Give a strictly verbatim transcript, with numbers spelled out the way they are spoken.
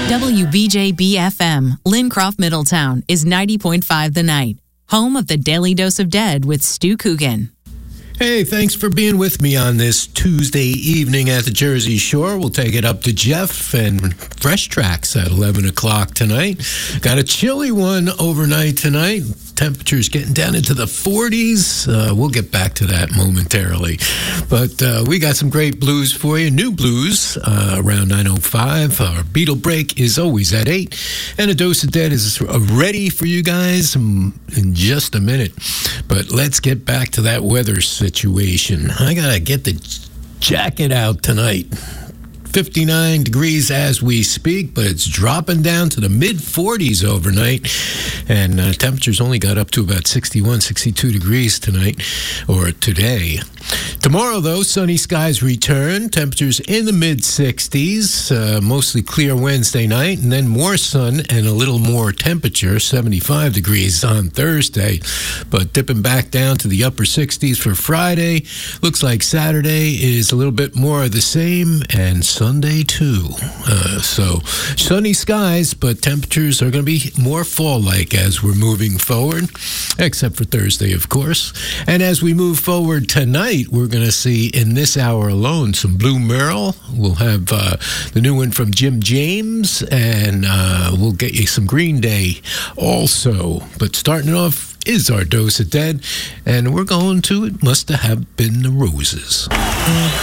W B J B F M, Lincroft, Middletown, is ninety point five The Night, home of the Daily Dose of Dead with Stu Coogan. Hey, thanks for being with me on this Tuesday evening at the Jersey Shore. We'll take it up to Jeff and Fresh Tracks at eleven o'clock tonight. Got a chilly one overnight tonight. Temperatures getting down into the forties. Uh, we'll get back to that momentarily. But uh, we got some great blues for you. New blues uh, around nine oh five. Our Beatle break is always at eight. And a Dose of Dead is ready for you guys in just a minute. But let's get back to that weather situation. I got to get the jacket out tonight. fifty-nine degrees as we speak, but it's dropping down to the mid forties overnight, and uh, temperatures only got up to about sixty-one, sixty-two degrees tonight, or today. Tomorrow, though, sunny skies return, temperatures in the mid sixties, uh, mostly clear Wednesday night, and then more sun and a little more temperature, seventy-five degrees on Thursday, but dipping back down to the upper sixties for Friday. Looks like Saturday is a little bit more of the same, and Sunday too. Uh, so sunny skies, but temperatures are going to be more fall-like as we're moving forward, except for Thursday, of course. And as we move forward tonight, we're going to see in this hour alone some Blue Merle. We'll have uh, the new one from Jim James, and uh, we'll get you some Green Day also. But starting off is our Dose of Dead, and we're going to It Must Have Been the Roses.